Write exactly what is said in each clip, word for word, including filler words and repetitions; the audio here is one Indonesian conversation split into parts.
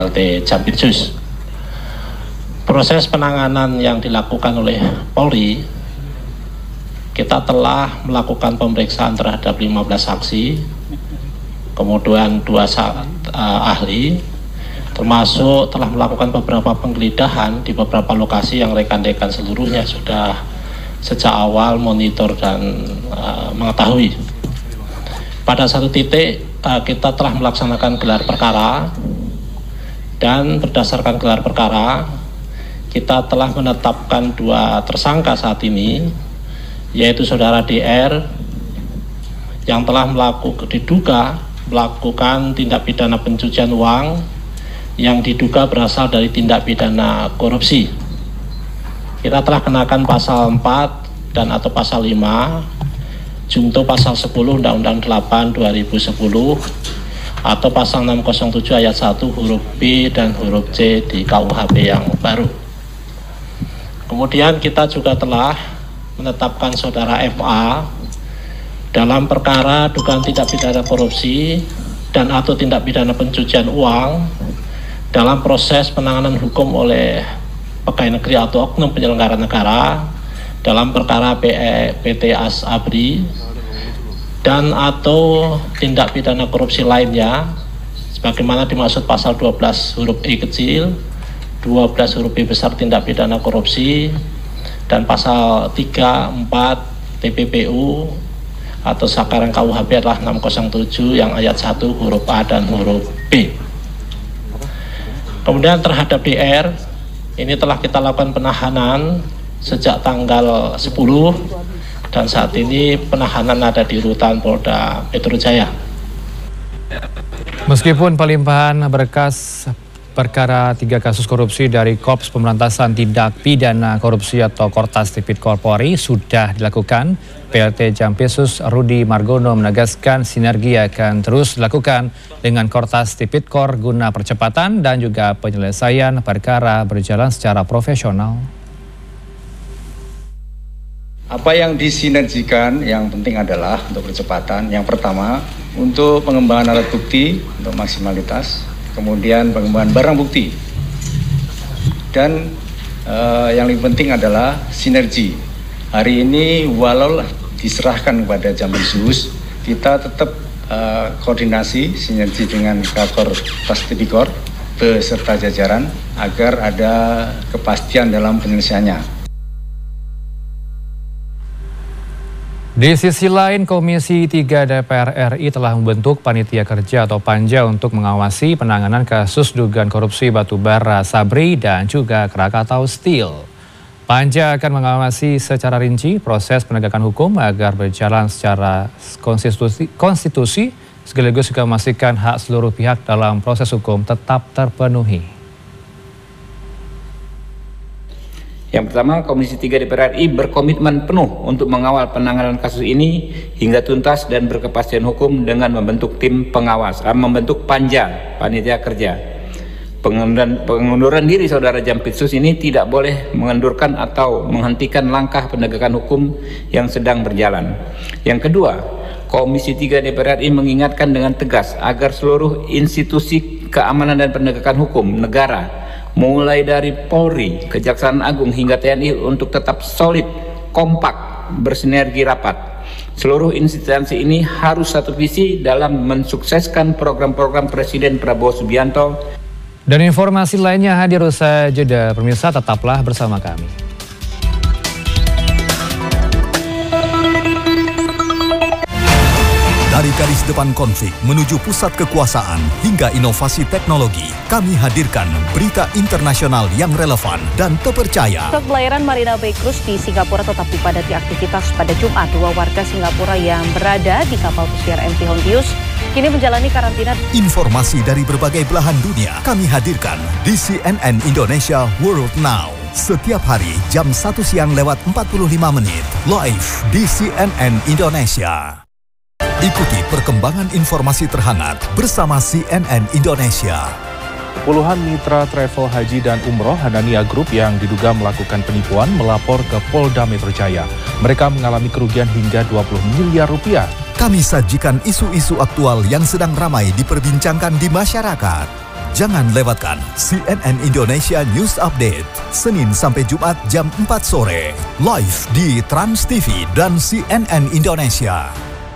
L T Jampitsus. Proses penanganan yang dilakukan oleh Polri, kita telah melakukan pemeriksaan terhadap lima belas saksi, kemudian dua uh, ahli, termasuk telah melakukan beberapa penggeledahan di beberapa lokasi yang rekan-rekan seluruhnya sudah sejak awal monitor dan uh, mengetahui. Pada satu titik uh, kita telah melaksanakan gelar perkara, dan berdasarkan gelar perkara kita telah menetapkan dua tersangka saat ini, yaitu saudara D R yang telah melakukan diduga melakukan tindak pidana pencucian uang yang diduga berasal dari tindak pidana korupsi. Kita telah kenakan pasal empat dan atau pasal lima, junto pasal sepuluh Undang-Undang delapan dua ribu sepuluh atau pasal enam nol tujuh ayat satu huruf B dan huruf C di K U H P yang baru. Kemudian kita juga telah menetapkan saudara F A dalam perkara dugaan tindak pidana korupsi dan atau tindak pidana pencucian uang dalam proses penanganan hukum oleh pegawai negeri atau oknum penyelenggara negara dalam perkara P T Asabri dan atau tindak pidana korupsi lainnya sebagaimana dimaksud pasal dua belas huruf E kecil, dua belas huruf B besar tindak pidana korupsi, dan pasal tiga, empat T P P U atau sekarang K U H P adalah enam nol tujuh yang ayat satu huruf A dan huruf B. Kemudian terhadap D R ini telah kita lakukan penahanan sejak tanggal sepuluh dan saat ini penahanan ada di rutan Polda Metro Jaya. Meskipun pelimpahan berkas perkara tiga kasus korupsi dari Korps Pemberantasan Tindak Pidana Korupsi atau Kortas Tipikor Polri sudah dilakukan, P L T Jampitsus Rudi Margono menegaskan sinergi akan terus dilakukan dengan Kortas Tipikor guna percepatan dan juga penyelesaian perkara berjalan secara profesional. Apa yang disinergikan yang penting adalah untuk percepatan. Yang pertama, untuk pengembangan alat bukti untuk maksimalitas, kemudian pengembangan barang bukti, dan uh, yang lebih penting adalah sinergi. Hari ini walau diserahkan kepada Jampitsus, kita tetap uh, koordinasi sinergi dengan Kakor Tas Tipikor beserta jajaran agar ada kepastian dalam penyelesaiannya. Di sisi lain, Komisi tiga D P R R I telah membentuk Panitia Kerja atau Panja untuk mengawasi penanganan kasus dugaan korupsi batubara Sabri dan juga Krakatau Steel. Panja akan mengawasi secara rinci proses penegakan hukum agar berjalan secara konstitusi, konstitusi sekaligus juga memastikan hak seluruh pihak dalam proses hukum tetap terpenuhi. Yang pertama, Komisi tiga D P R R I berkomitmen penuh untuk mengawal penanganan kasus ini hingga tuntas dan berkepastian hukum dengan membentuk tim pengawas, eh, membentuk panja, panitia kerja. Pengunduran, pengunduran diri saudara Jampitsus ini tidak boleh mengendurkan atau menghentikan langkah penegakan hukum yang sedang berjalan. Yang kedua, Komisi tiga D P R R I mengingatkan dengan tegas agar seluruh institusi keamanan dan penegakan hukum negara mulai dari Polri, Kejaksaan Agung hingga T N I untuk tetap solid, kompak, bersinergi rapat. Seluruh instansi ini harus satu visi dalam mensukseskan program-program Presiden Prabowo Subianto. Dan informasi lainnya hadir usai jeda. Pemirsa, tetaplah bersama kami. Dari garis depan konflik menuju pusat kekuasaan hingga inovasi teknologi, kami hadirkan berita internasional yang relevan dan terpercaya. Saat pelayaran Marina Bay Cruise di Singapura tetap dipadati aktivitas pada Jumat, dua warga Singapura yang berada di kapal pesiar M V Hontius kini menjalani karantina. Informasi dari berbagai belahan dunia kami hadirkan di C N N Indonesia World Now. Setiap hari jam satu siang lewat empat puluh lima menit, live di C N N Indonesia. Ikuti perkembangan informasi terhangat bersama C N N Indonesia. Puluhan mitra travel haji dan umroh Hanania Group yang diduga melakukan penipuan melapor ke Polda Metro Jaya. Mereka mengalami kerugian hingga dua puluh miliar rupiah. Kami sajikan isu-isu aktual yang sedang ramai diperbincangkan di masyarakat. Jangan lewatkan C N N Indonesia News Update, Senin sampai Jumat jam empat sore, live di Trans T V dan C N N Indonesia.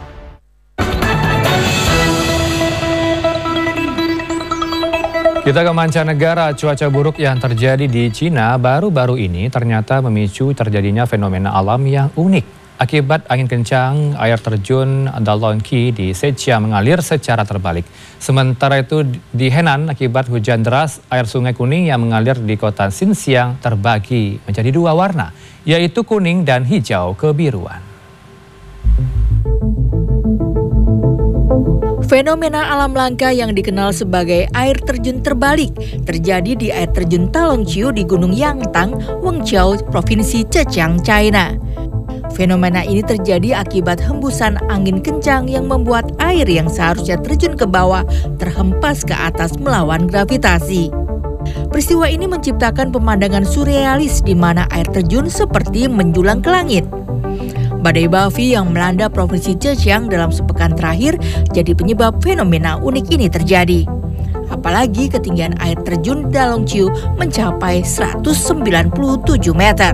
Kita ke mancanegara, cuaca buruk yang terjadi di Cina baru-baru ini ternyata memicu terjadinya fenomena alam yang unik. Akibat angin kencang, air terjun Dalongqi di Zhejiang mengalir secara terbalik. Sementara itu di Henan, akibat hujan deras, air sungai kuning yang mengalir di kota Xinjiang terbagi menjadi dua warna, yaitu kuning dan hijau kebiruan. Fenomena alam langka yang dikenal sebagai air terjun terbalik terjadi di air terjun Dalongqi di Gunung Yangtang, Wenzhou, Provinsi Zhejiang, China. Fenomena ini terjadi akibat hembusan angin kencang yang membuat air yang seharusnya terjun ke bawah terhempas ke atas melawan gravitasi. Peristiwa ini menciptakan pemandangan surrealis di mana air terjun seperti menjulang ke langit. Badai Bavi yang melanda Provinsi Zhejiang dalam sepekan terakhir jadi penyebab fenomena unik ini terjadi. Apalagi ketinggian air terjun Dalongqi mencapai seratus sembilan puluh tujuh meter.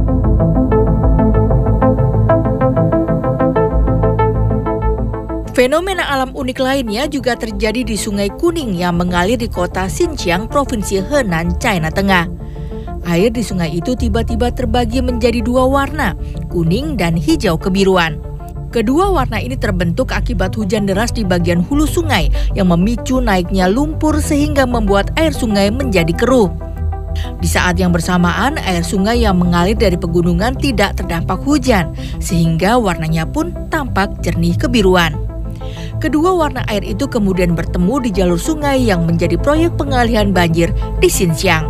Fenomena alam unik lainnya juga terjadi di Sungai Kuning yang mengalir di kota Xinjiang, Provinsi Henan, China Tengah. Air di sungai itu tiba-tiba terbagi menjadi dua warna, kuning dan hijau kebiruan. Kedua warna ini terbentuk akibat hujan deras di bagian hulu sungai yang memicu naiknya lumpur sehingga membuat air sungai menjadi keruh. Di saat yang bersamaan, air sungai yang mengalir dari pegunungan tidak terdampak hujan, sehingga warnanya pun tampak jernih kebiruan. Kedua warna air itu kemudian bertemu di jalur sungai yang menjadi proyek pengalihan banjir di Xinjiang.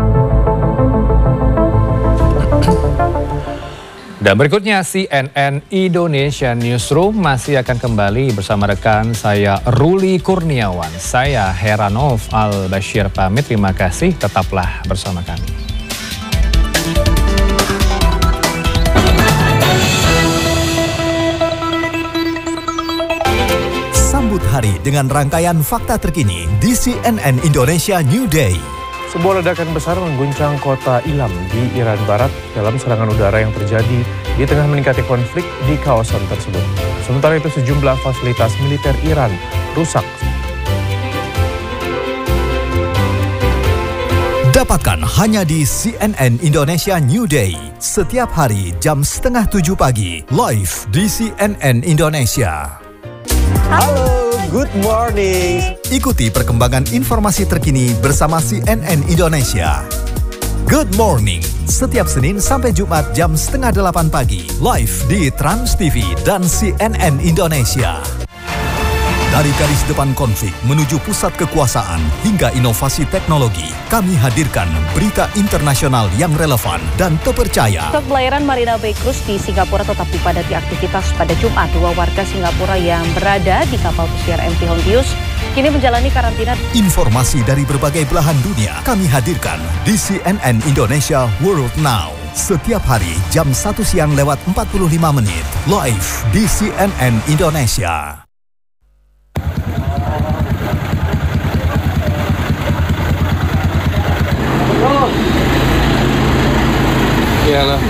Dan berikutnya C N N Indonesia Newsroom masih akan kembali bersama rekan saya Ruli Kurniawan. Saya Heranov Al-Bashir pamit, terima kasih, tetaplah bersama kami. Sambut hari dengan rangkaian fakta terkini di C N N Indonesia New Day. Sebuah ledakan besar mengguncang kota Ilam di Iran Barat dalam serangan udara yang terjadi di tengah meningkatnya konflik di kawasan tersebut. Sementara itu sejumlah fasilitas militer Iran rusak. Dapatkan hanya di C N N Indonesia New Day. Setiap hari jam setengah tujuh pagi, live di C N N Indonesia. Halo, good morning. Ikuti perkembangan informasi terkini bersama C N N Indonesia. Good morning, setiap Senin sampai Jumat jam setengah delapan pagi, live di Trans T V dan C N N Indonesia. Dari garis depan konflik menuju pusat kekuasaan hingga inovasi teknologi, kami hadirkan berita internasional yang relevan dan terpercaya. Saat pelayaran Marina Bay Cruise di Singapura tetap dipadati aktivitas pada Jumat, dua warga Singapura yang berada di kapal pesiar M V Hontius kini menjalani karantina. Informasi dari berbagai belahan dunia kami hadirkan di C N N Indonesia World Now. Setiap hari jam satu siang lewat empat puluh lima menit, live di C N N Indonesia. Iyalah.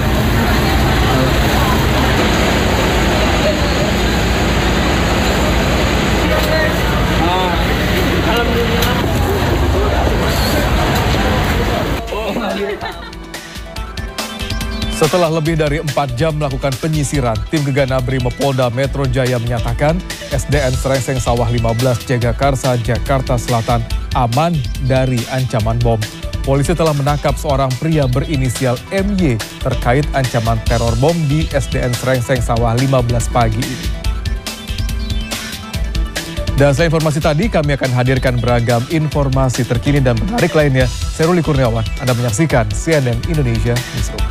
Setelah lebih dari empat jam melakukan penyisiran, tim Gegana Brimopolda Metro Jaya menyatakan S D N Srengseng Sawah lima belas Jagakarsa, Jakarta Selatan aman dari ancaman bom. Polisi telah menangkap seorang pria berinisial M Y terkait ancaman teror bom di S D N Srengseng Sawah lima belas pagi ini. Dan selain informasi tadi, kami akan hadirkan beragam informasi terkini dan menarik lainnya. Saya Ruli Kurniawan, Anda menyaksikan C N N Indonesia Newsroom.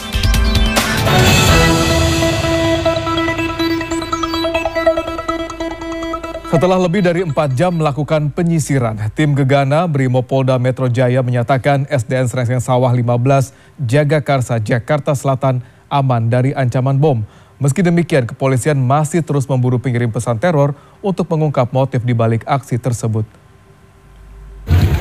Setelah lebih dari empat jam melakukan penyisiran, tim Gegana Brimopolda Metro Jaya menyatakan S D N Srengseng Sawah lima belas Jagakarsa, Jakarta Selatan aman dari ancaman bom. Meski demikian, kepolisian masih terus memburu pengirim pesan teror untuk mengungkap motif di balik aksi tersebut.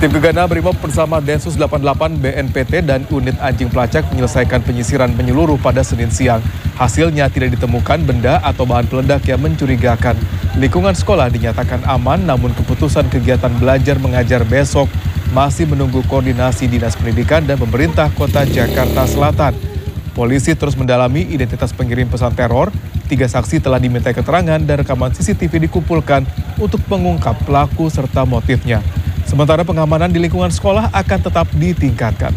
Tim Gegana Brimob bersama Densus delapan puluh delapan B N P T dan unit anjing pelacak menyelesaikan penyisiran menyeluruh pada Senin siang. Hasilnya tidak ditemukan benda atau bahan peledak yang mencurigakan. Lingkungan sekolah dinyatakan aman, namun keputusan kegiatan belajar mengajar besok masih menunggu koordinasi Dinas Pendidikan dan pemerintah Kota Jakarta Selatan. Polisi terus mendalami identitas pengirim pesan teror. Tiga saksi telah diminta keterangan dan rekaman C C T V dikumpulkan untuk mengungkap pelaku serta motifnya. Sementara pengamanan di lingkungan sekolah akan tetap ditingkatkan.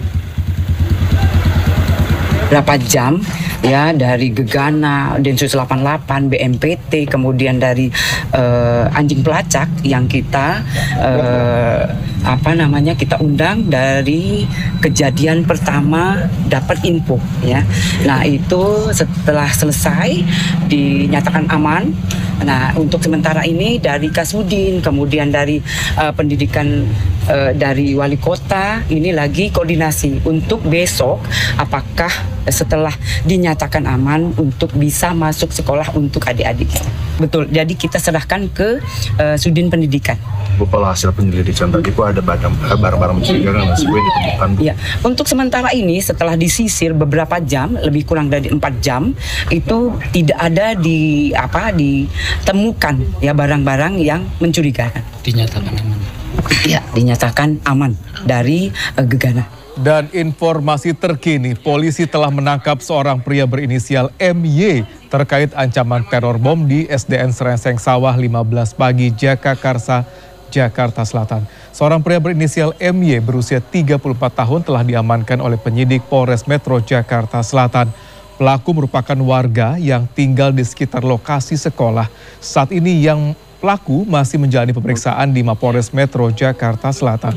Berapa jam ya dari Gegana, Densus delapan puluh delapan, B N P T, kemudian dari uh, anjing pelacak yang kita uh, apa namanya kita undang dari kejadian pertama dapat info ya. Nah itu setelah selesai dinyatakan aman. Nah untuk sementara ini dari Kasudin, kemudian dari uh, pendidikan uh, dari wali kota ini lagi koordinasi untuk besok apakah setelah dinyatakan aman untuk bisa masuk sekolah untuk adik-adik. Betul, jadi kita serahkan ke uh, Sudin Pendidikan. Bu, kalau hasil penyelidikan tadi Bu ada barang-barang mencurigakan nggak sih Bu yang ditemukan? Iya, untuk sementara ini setelah disisir beberapa jam, lebih kurang dari empat jam, itu tidak ada di apa ditemukan ya barang-barang yang mencurigakan. Dinyatakan aman. Iya, dinyatakan aman dari uh, Gegana. Dan informasi terkini, polisi telah menangkap seorang pria berinisial M Y terkait ancaman teror bom di S D N Serengseng Sawah lima belas pagi Jagakarsa, Jakarta Selatan. Seorang pria berinisial M Y berusia tiga puluh empat tahun telah diamankan oleh penyidik Polres Metro Jakarta Selatan. Pelaku merupakan warga yang tinggal di sekitar lokasi sekolah. Saat ini yang pelaku masih menjalani pemeriksaan di Mapolres Metro Jakarta Selatan.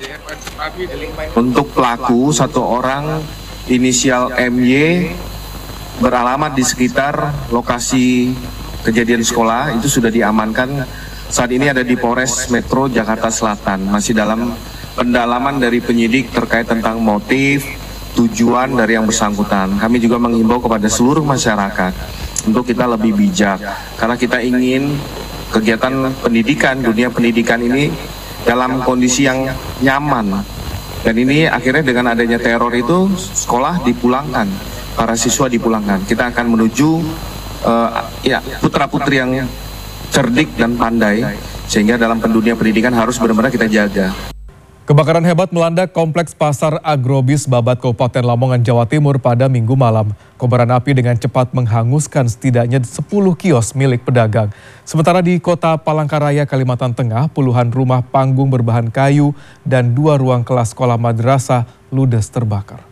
Untuk pelaku, satu orang inisial M Y beralamat di sekitar lokasi kejadian sekolah, itu sudah diamankan. Saat ini ada di Polres Metro Jakarta Selatan, masih dalam pendalaman dari penyidik terkait tentang motif, tujuan dari yang bersangkutan. Kami juga menghimbau kepada seluruh masyarakat untuk kita lebih bijak, karena kita ingin kegiatan pendidikan, dunia pendidikan ini dalam kondisi yang nyaman. Dan ini akhirnya dengan adanya teror itu sekolah dipulangkan, para siswa dipulangkan. Kita akan menuju uh, ya putra-putri yang cerdik dan pandai, sehingga dalam dunia pendidikan harus benar-benar kita jaga. Kebakaran hebat melanda Kompleks Pasar Agrobis Babat Kabupaten Lamongan, Jawa Timur pada Minggu malam. Kobaran api dengan cepat menghanguskan setidaknya sepuluh kios milik pedagang. Sementara di Kota Palangkaraya, Kalimantan Tengah, puluhan rumah panggung berbahan kayu dan dua ruang kelas sekolah madrasah ludes terbakar.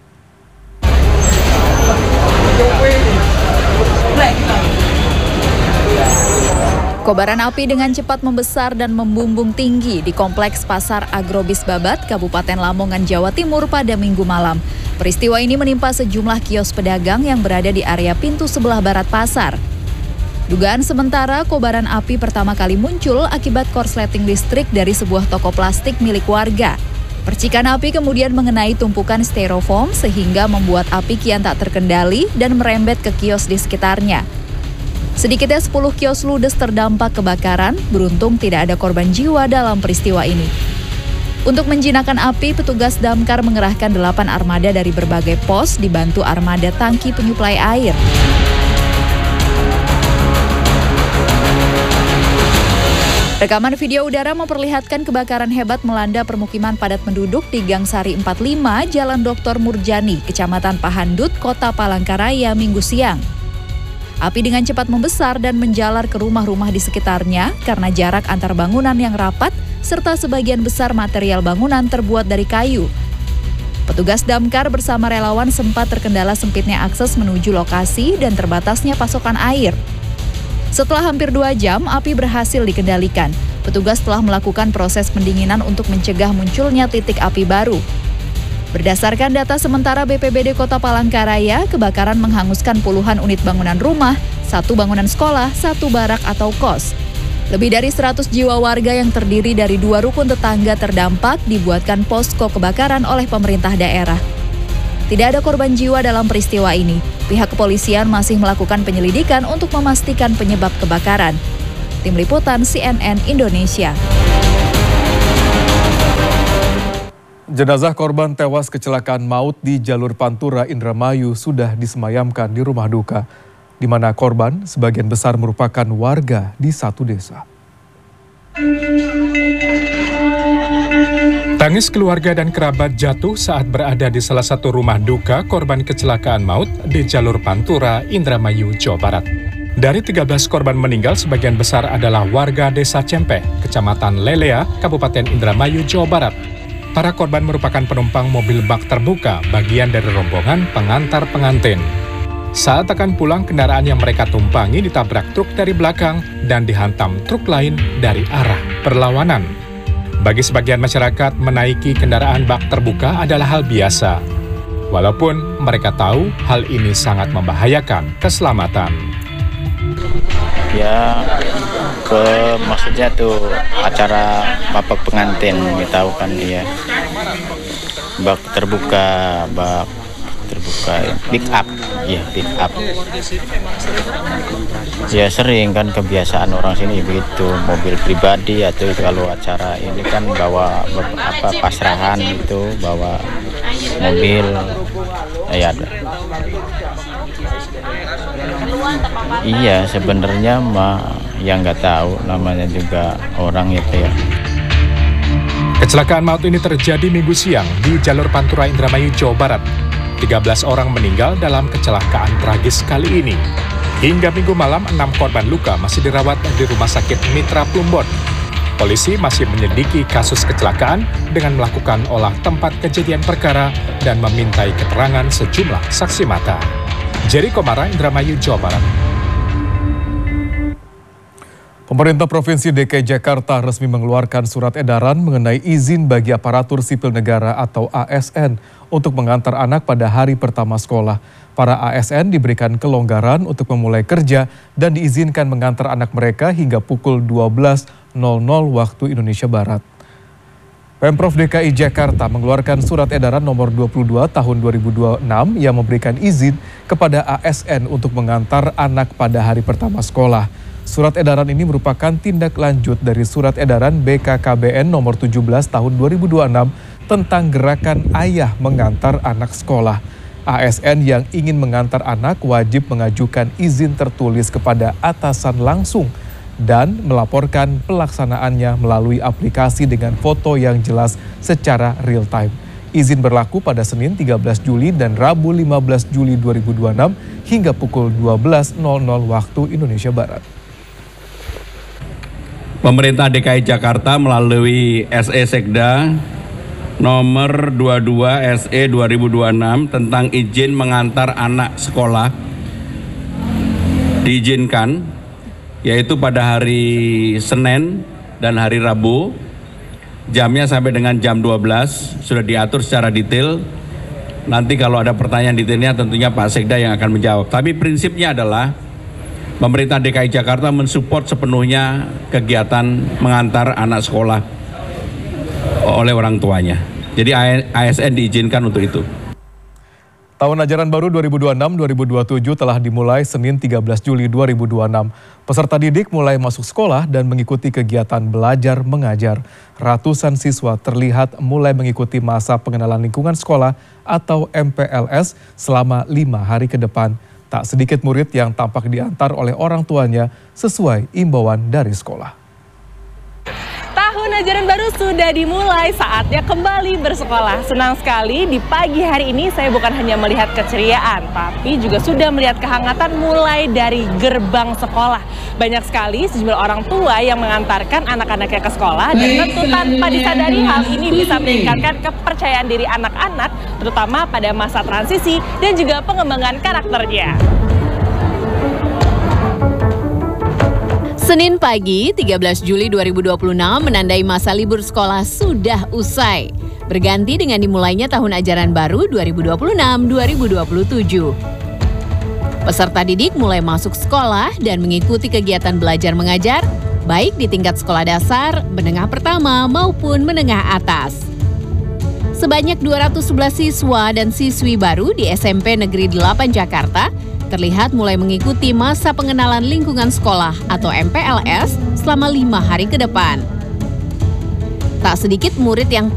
Kobaran api dengan cepat membesar dan membumbung tinggi di Kompleks Pasar Agrobis Babat, Kabupaten Lamongan, Jawa Timur pada Minggu malam. Peristiwa ini menimpa sejumlah kios pedagang yang berada di area pintu sebelah barat pasar. Dugaan sementara, kobaran api pertama kali muncul akibat korsleting listrik dari sebuah toko plastik milik warga. Percikan api kemudian mengenai tumpukan styrofoam sehingga membuat api kian tak terkendali dan merembet ke kios di sekitarnya. Sedikitnya sepuluh kios ludes terdampak kebakaran, beruntung tidak ada korban jiwa dalam peristiwa ini. Untuk menjinakkan api, petugas damkar mengerahkan delapan armada dari berbagai pos dibantu armada tangki penyuplai air. Rekaman video udara memperlihatkan kebakaran hebat melanda permukiman padat penduduk di Gang Sari empat puluh lima, Jalan Doktor Murjani, Kecamatan Pahandut, Kota Palangkaraya, Minggu siang. Api dengan cepat membesar dan menjalar ke rumah-rumah di sekitarnya karena jarak antar bangunan yang rapat serta sebagian besar material bangunan terbuat dari kayu. Petugas damkar bersama relawan sempat terkendala sempitnya akses menuju lokasi dan terbatasnya pasokan air. Setelah hampir dua jam, api berhasil dikendalikan. Petugas telah melakukan proses pendinginan untuk mencegah munculnya titik api baru. Berdasarkan data sementara B P B D Kota Palangkaraya, kebakaran menghanguskan puluhan unit bangunan rumah, satu bangunan sekolah, satu barak atau kos. Lebih dari seratus jiwa warga yang terdiri dari dua rukun tetangga terdampak dibuatkan posko kebakaran oleh pemerintah daerah. Tidak ada korban jiwa dalam peristiwa ini. Pihak kepolisian masih melakukan penyelidikan untuk memastikan penyebab kebakaran. Tim Liputan C N N Indonesia. Jenazah korban tewas kecelakaan maut di jalur Pantura Indramayu sudah disemayamkan di rumah duka, di mana korban sebagian besar merupakan warga di satu desa. Tangis keluarga dan kerabat jatuh saat berada di salah satu rumah duka korban kecelakaan maut di jalur Pantura, Indramayu, Jawa Barat. Dari tiga belas korban meninggal, sebagian besar adalah warga Desa Cempeh, Kecamatan Lelea, Kabupaten Indramayu, Jawa Barat. Para korban merupakan penumpang mobil bak terbuka, bagian dari rombongan pengantar pengantin. Saat akan pulang, kendaraan yang mereka tumpangi ditabrak truk dari belakang dan dihantam truk lain dari arah berlawanan. Bagi sebagian masyarakat, menaiki kendaraan bak terbuka adalah hal biasa. Walaupun mereka tahu hal ini sangat membahayakan keselamatan. Ya, ke maksudnya tuh acara bapak pengantin, kita tahu kan dia bak terbuka, bak terbuka, pick up, ya pick up. Ya sering kan kebiasaan orang sini begitu, mobil pribadi atau itu kalau acara ini kan bawa apa pasrahan itu, bawa mobil, ya ada. Iya sebenarnya mah yang nggak tahu namanya juga orang itu ya. Kecelakaan maut ini terjadi Minggu siang di jalur Pantura Indramayu, Jawa Barat. tiga belas orang meninggal dalam kecelakaan tragis kali ini. Hingga Minggu malam, enam korban luka masih dirawat di Rumah Sakit Mitra Plumbon. Polisi masih menyelidiki kasus kecelakaan dengan melakukan olah tempat kejadian perkara dan memintai keterangan sejumlah saksi mata. Jerry Komara, Indramayu, Jawa Barat. Pemerintah Provinsi D K I Jakarta resmi mengeluarkan surat edaran mengenai izin bagi aparatur sipil negara atau A S N untuk mengantar anak pada hari pertama sekolah. Para A S N diberikan kelonggaran untuk memulai kerja dan diizinkan mengantar anak mereka hingga pukul dua belas waktu Indonesia Barat. Pemprov D K I Jakarta mengeluarkan surat edaran nomor dua puluh dua tahun dua ribu dua puluh enam yang memberikan izin kepada A S N untuk mengantar anak pada hari pertama sekolah. Surat edaran ini merupakan tindak lanjut dari surat edaran B K K B N nomor tujuh belas tahun dua ribu dua puluh enam tentang gerakan ayah mengantar anak sekolah. A S N yang ingin mengantar anak wajib mengajukan izin tertulis kepada atasan langsung dan melaporkan pelaksanaannya melalui aplikasi dengan foto yang jelas secara real time. Izin berlaku pada Senin tiga belas Juli dan Rabu lima belas Juli dua ribu dua puluh enam hingga pukul dua belas waktu Indonesia Barat. Pemerintah D K I Jakarta melalui S E Sekda nomor dua puluh dua S E dua ribu dua puluh enam tentang izin mengantar anak sekolah diizinkan, yaitu pada hari Senin dan hari Rabu, jamnya sampai dengan jam dua belas, sudah diatur secara detail. Nanti kalau ada pertanyaan detailnya tentunya Pak Sekda yang akan menjawab. Tapi prinsipnya adalah pemerintah D K I Jakarta mensupport sepenuhnya kegiatan mengantar anak sekolah oleh orang tuanya. Jadi A S N diizinkan untuk itu. Tahun ajaran baru dua ribu dua puluh enam dua ribu dua puluh tujuh telah dimulai Senin tiga belas Juli dua ribu dua puluh enam. Peserta didik mulai masuk sekolah dan mengikuti kegiatan belajar mengajar. Ratusan siswa terlihat mulai mengikuti masa pengenalan lingkungan sekolah atau M P L S selama lima hari ke depan. Tak sedikit murid yang tampak diantar oleh orang tuanya sesuai imbauan dari sekolah. Tahun ajaran baru sudah dimulai, saatnya kembali bersekolah. Senang sekali di pagi hari ini saya bukan hanya melihat keceriaan, tapi juga sudah melihat kehangatan mulai dari gerbang sekolah. Banyak sekali sejumlah orang tua yang mengantarkan anak-anaknya ke sekolah dan tentu tanpa disadari hal ini bisa meningkatkan kepercayaan diri anak-anak, terutama pada masa transisi dan juga pengembangan karakternya. Senin pagi, tiga belas Juli dua ribu dua puluh enam menandai masa libur sekolah sudah usai. Berganti dengan dimulainya tahun ajaran baru dua ribu dua puluh enam dua ribu dua puluh tujuh. Peserta didik mulai masuk sekolah dan mengikuti kegiatan belajar mengajar, baik di tingkat sekolah dasar, menengah pertama maupun menengah atas. Sebanyak dua ratus sebelas siswa dan siswi baru di S M P Negeri delapan Jakarta terlihat mulai mengikuti masa pengenalan lingkungan sekolah atau M P L S selama lima hari ke depan. Tak sedikit murid yang